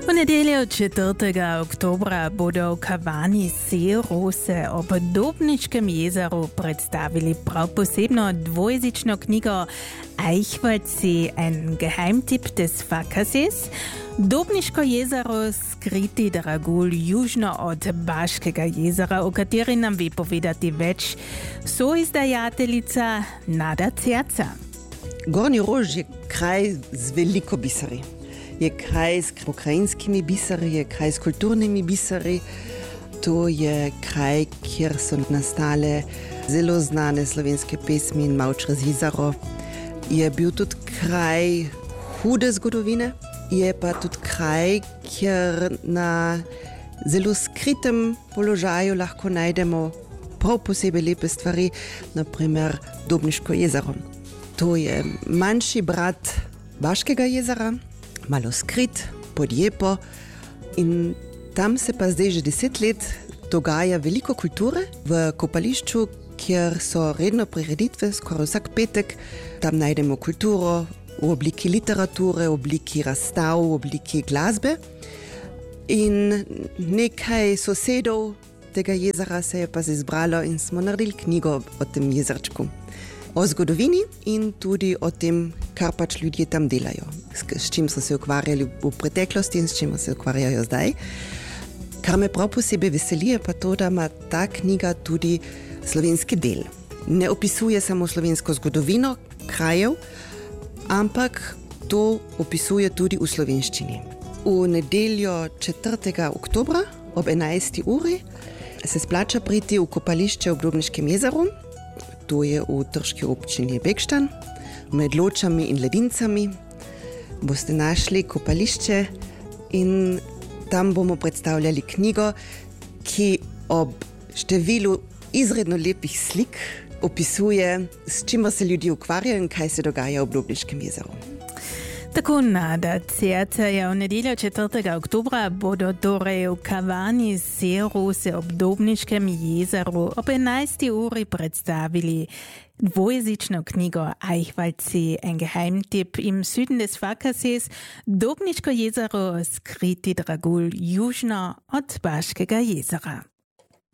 V nedeljo 4. oktobra bodo v kavarni Seerose ob Dobniškem jezeru predstavili prav posebno dvojezično knjigo Eichwaldsee, ein Geheimtipp des Fakassees. Dobniško jezero skriti dragulj južno od Baškega jezera, o kateri nam ve povedati več soizdajateljica Nada Cerca. Gornji Rož je kraj z veliko biseri. Je kraj s pokrajinskimi biseri, je kraj s kulturnimi biseri. To je kraj, kjer so nastale zelo znane slovenske pesmi in Mavč čez jezero. Je bil tudi kraj hude zgodovine, je pa tudi kraj, kjer na zelo skritem položaju lahko najdemo prav posebej lepe stvari, naprimer Dobniško jezero. To je manjši brat Baškega jezera, malo skrit, pod jepo, in tam se pa zdaj že 10 let dogaja veliko kulture v kopališču, kjer so redno prireditve, skoraj vsak petek. Tam najdemo kulturo v obliki literature, v obliki razstav, v obliki glasbe. In nekaj sosedov tega jezera se je pa zbralo in smo naredili knjigo o tem jezerčku. O zgodovini in tudi o tem, kar pač ljudje tam delajo, s čim so se ukvarjali v preteklosti in s čim se ukvarjajo zdaj. Kar me prav posebej veseli je pa to, da ima ta knjiga tudi slovenski del. Ne opisuje samo slovensko zgodovino krajev, ampak to opisuje tudi v slovenščini. V nedeljo 4. oktobra ob 11. uri se splača priti v kopališče ob Dobniškem jezeru. To je v trški občini Begštan. Med Ločami in Ledincami boste našli kopališče in tam bomo predstavljali knjigo, ki ob številu izredno lepih slik opisuje, s čimer se ljudje ukvarjajo in kaj se dogaja ob Dobniškem jezeru. Tako Nada Cerca je v nedeljo 4. oktobra bodo torej v kavarni Seerose ob Dobniškem jezeru ob 11. uri predstavili dvojezično knjigo Eichwaldsee, ein Geheimtipp im Süden des Fakassees, Dobniško jezero skriti dragulj južno od Baškega jezera.